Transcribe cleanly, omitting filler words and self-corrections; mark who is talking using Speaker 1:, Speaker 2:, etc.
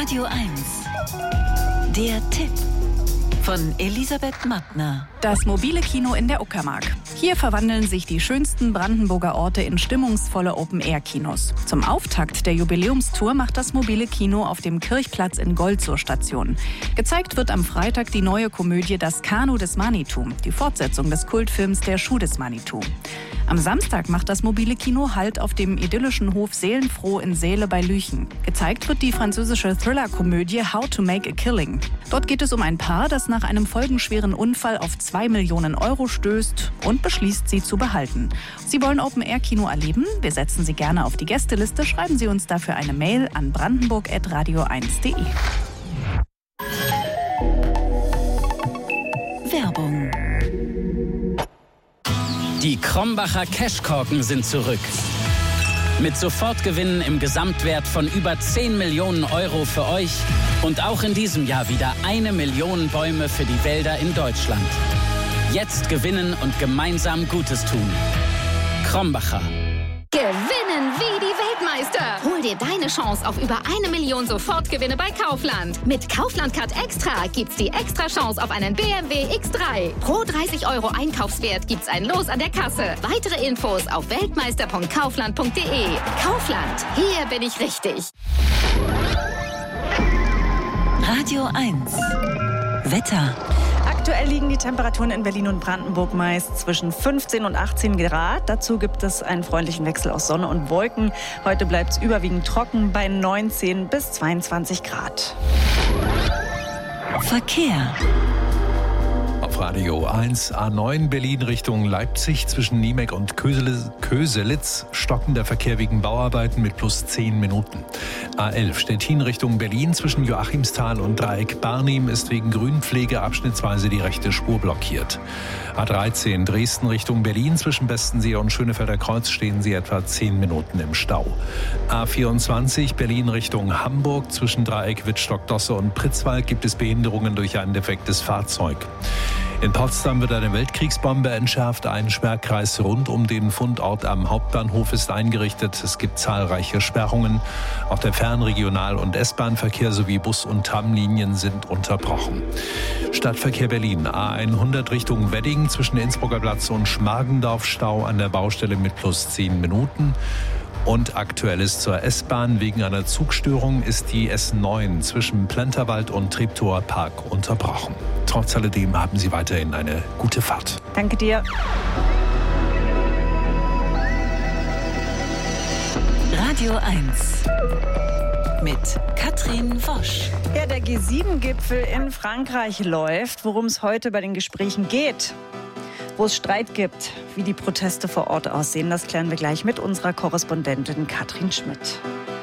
Speaker 1: Radio 1. Der Tipp von Elisabeth Mattner.
Speaker 2: Das mobile Kino in der Uckermark. Hier verwandeln sich die schönsten Brandenburger Orte in stimmungsvolle Open-Air-Kinos. Zum Auftakt der Jubiläumstour macht das mobile Kino auf dem Kirchplatz in Golzow Station. Gezeigt wird am Freitag die neue Komödie Das Kanu des Manitou, die Fortsetzung des Kultfilms Der Schuh des Manitou. Am Samstag macht das mobile Kino Halt auf dem idyllischen Hof Seelenfroh in Seele bei Lüchen. Gezeigt wird die französische Thriller-Komödie How to Make a Killing. Dort geht es um ein Paar, das nach einem folgenschweren Unfall auf 2 Millionen Euro stößt und beschließt, sie zu behalten. Sie wollen Open-Air-Kino erleben? Wir setzen Sie gerne auf die Gästeliste. Schreiben Sie uns dafür eine Mail an brandenburg@radio1.de.
Speaker 1: Werbung.
Speaker 3: Die Krombacher Cashkorken sind zurück. Mit Sofortgewinnen im Gesamtwert von über 10 Millionen Euro für euch und auch in diesem Jahr wieder 1 Million Bäume für die Wälder in Deutschland. Jetzt gewinnen und gemeinsam Gutes tun. Krombacher.
Speaker 4: Gewinnen wie die Weltmeister. Hol dir deine Chance auf über 1 Million Sofortgewinne bei Kaufland. Mit Kaufland Card Extra gibt's die extra Chance auf einen BMW X3. Pro 30 Euro Einkaufswert gibt's ein Los an der Kasse. Weitere Infos auf weltmeister.kaufland.de. Kaufland, hier bin ich richtig.
Speaker 1: Radio 1. Wetter.
Speaker 5: Aktuell liegen die Temperaturen in Berlin und Brandenburg meist zwischen 15 und 18 Grad. Dazu gibt es einen freundlichen Wechsel aus Sonne und Wolken. Heute bleibt es überwiegend trocken bei 19 bis 22 Grad.
Speaker 1: Verkehr.
Speaker 6: Auf Radio 1 A9 Berlin Richtung Leipzig zwischen Niemek und Köselitz stockender Verkehr wegen Bauarbeiten mit plus 10 Minuten. A11 Stettin Richtung Berlin zwischen Joachimsthal und Dreieck Barnim ist wegen Grünpflege abschnittsweise die rechte Spur blockiert. A13 Dresden Richtung Berlin zwischen Bestensee und Schönefelder Kreuz stehen sie etwa 10 Minuten im Stau. A24 Berlin Richtung Hamburg zwischen Dreieck Wittstock-Dosse und Pritzwalk gibt es Behinderungen durch ein defektes Fahrzeug. In Potsdam wird eine Weltkriegsbombe entschärft. Ein Sperrkreis rund um den Fundort am Hauptbahnhof ist eingerichtet. Es gibt zahlreiche Sperrungen. Auch der Fernregional- und S-Bahn-Verkehr sowie Bus- und Tramlinien sind unterbrochen. Stadtverkehr Berlin. A100 Richtung Wedding zwischen Innsbrucker Platz und Schmargendorf Stau an der Baustelle mit plus 10 Minuten. Und Aktuelles zur S-Bahn. Wegen einer Zugstörung ist die S9 zwischen Plenterwald und Treptower Park unterbrochen. Trotz alledem haben Sie weiterhin eine gute Fahrt.
Speaker 5: Danke dir.
Speaker 1: Radio 1. Mit Katrin Wosch.
Speaker 5: Ja, der G7-Gipfel in Frankreich läuft. Worum es heute bei den Gesprächen geht, wo es Streit gibt, wie die Proteste vor Ort aussehen, das klären wir gleich mit unserer Korrespondentin Katrin Schmidt.